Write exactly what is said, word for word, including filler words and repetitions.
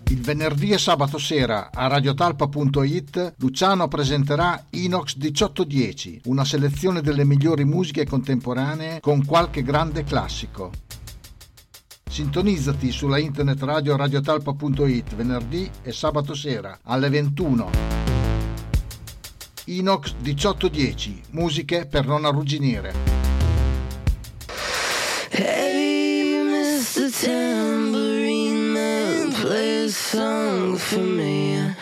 Il venerdì e sabato sera a radiotalpa punto it Luciano presenterà Inox diciotto dieci, una selezione delle migliori musiche contemporanee con qualche grande classico. Sintonizzati sulla internet radio radiotalpa punto it venerdì e sabato sera alle ventuno. Inox diciotto dieci, musiche per non arrugginire. Hey, mister Tambourine Man, play a song for me.